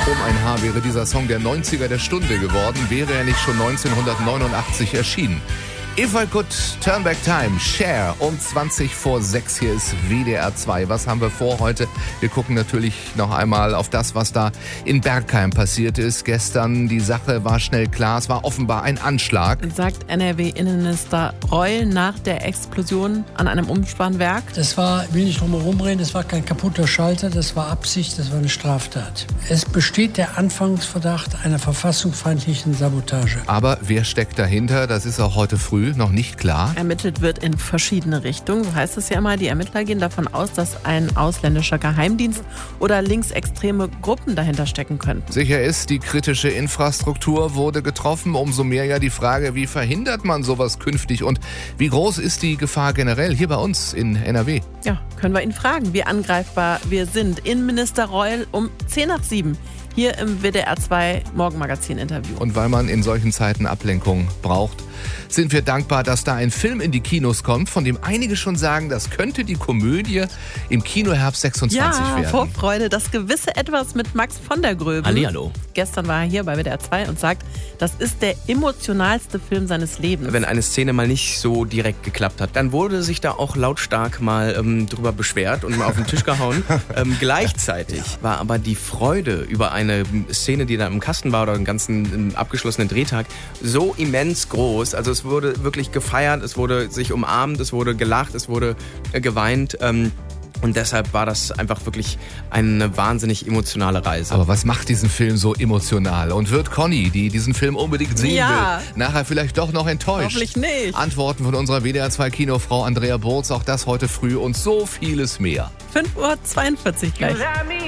Um ein Haar wäre dieser Song der 90er der Stunde geworden, wäre er nicht schon 1989 erschienen. If I Could Turn Back Time, Cher, um 20 vor 6, hier ist WDR 2. Was haben wir vor heute? Wir gucken natürlich noch einmal auf das, was da in Bergheim passiert ist. Gestern, die Sache war schnell klar, es war offenbar ein Anschlag. Sagt NRW-Innenminister Reul nach der Explosion an einem Umspannwerk. Das war, ich will nicht drum herum reden, das war kein kaputter Schalter, das war Absicht, das war eine Straftat. Es besteht der Anfangsverdacht einer verfassungsfeindlichen Sabotage. Aber wer steckt dahinter? Das ist auch heute früh noch nicht klar. Ermittelt wird in verschiedene Richtungen. So heißt es ja immer. Die Ermittler gehen davon aus, dass ein ausländischer Geheimdienst oder linksextreme Gruppen dahinter stecken könnten. Sicher ist, die kritische Infrastruktur wurde getroffen. Umso mehr ja die Frage, wie verhindert man sowas künftig und wie groß ist die Gefahr generell hier bei uns in NRW? Ja, können wir ihn fragen, wie angreifbar wir sind. Innenminister Reul um 6:10 hier im WDR 2 Morgenmagazin-Interview. Und weil man in solchen Zeiten Ablenkung braucht, sind wir dankbar, dass da ein Film in die Kinos kommt, von dem einige schon sagen, das könnte die Komödie im Kinoherbst 26 werden. Ja, Vorfreude, das gewisse Etwas mit Max von der Gröben. Hallihallo. Gestern war er hier bei WDR 2 und sagt, das ist der emotionalste Film seines Lebens. Wenn eine Szene mal nicht so direkt geklappt hat, dann wurde sich da auch lautstark mal drüber beschwert und mal auf den Tisch gehauen. Gleichzeitig war aber die Freude über eine Szene, die da im Kasten war oder einen ganzen abgeschlossenen Drehtag, so immens groß. Also es wurde wirklich gefeiert, es wurde sich umarmt, es wurde gelacht, es wurde geweint. Und deshalb war das einfach wirklich eine wahnsinnig emotionale Reise. Aber was macht diesen Film so emotional? Und wird Conny, die diesen Film unbedingt sehen will, nachher vielleicht doch noch enttäuscht? Hoffentlich nicht. Antworten von unserer WDR 2 Kinofrau Andrea Burz, auch das heute früh und so vieles mehr. 5:42 Uhr gleich.